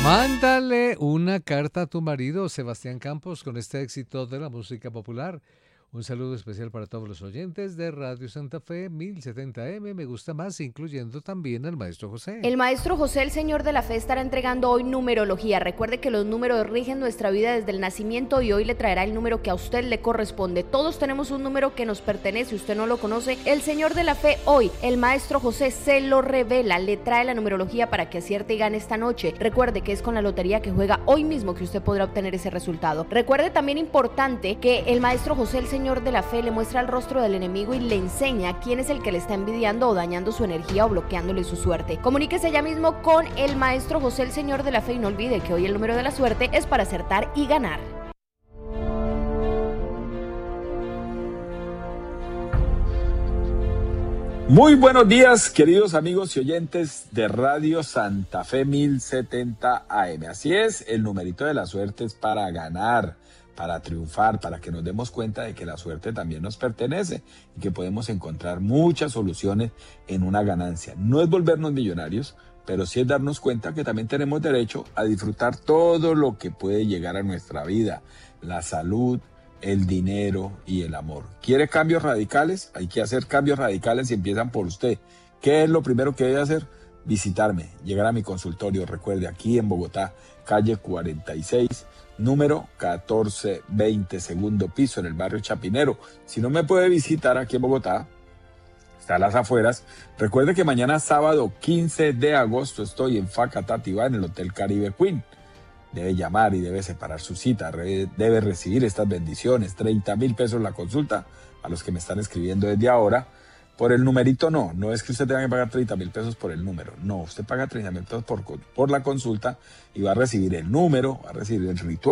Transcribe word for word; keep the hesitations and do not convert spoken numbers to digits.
Mándale una carta a tu marido, Sebastián Campos, con este éxito de la música popular. Un saludo especial para todos los oyentes de Radio Santa Fe mil setenta eme, me gusta más, incluyendo también al maestro José. El maestro José, el señor de la fe, estará entregando hoy numerología. Recuerde que los números rigen nuestra vida desde el nacimiento y hoy le traerá el número que a usted le corresponde. Todos tenemos un número que nos pertenece, usted no lo conoce. El señor de la fe hoy, el maestro José, se lo revela, le trae la numerología para que acierte y gane esta noche. Recuerde que es con la lotería que juega hoy mismo que usted podrá obtener ese resultado. Recuerde también importante que el maestro José, el señor de la fe, le muestra el rostro del enemigo y le enseña quién es el que le está envidiando o dañando su energía o bloqueándole su suerte. Comuníquese ya mismo con el maestro José, el señor de la fe, y no olvide que hoy el número de la suerte es para acertar y ganar. Muy buenos días, queridos amigos y oyentes de Radio Santa Fe mil setenta A M. Así es, el numerito de la suerte es para ganar, para triunfar, para que nos demos cuenta de que la suerte también nos pertenece y que podemos encontrar muchas soluciones en una ganancia. No es volvernos millonarios, pero sí es darnos cuenta que también tenemos derecho a disfrutar todo lo que puede llegar a nuestra vida, la salud, el dinero y el amor. ¿Quiere cambios radicales? Hay que hacer cambios radicales y empiezan por usted. ¿Qué es lo primero que debe hacer? Visitarme, llegar a mi consultorio. Recuerde, aquí en Bogotá, calle cuarenta y seis, número catorce veinte, segundo piso, en el barrio Chapinero. Si no me puede visitar aquí en Bogotá, está a las afueras. Recuerde que mañana sábado quince de agosto estoy en Facatativá, en el Hotel Caribe Queen. Debe llamar y debe separar su cita, debe recibir estas bendiciones, treinta mil pesos la consulta, a los que me están escribiendo desde ahora. Por el numerito no, no es que usted tenga que pagar treinta mil pesos por el número, no, usted paga treinta mil pesos por, por la consulta y va a recibir el número, va a recibir el ritual.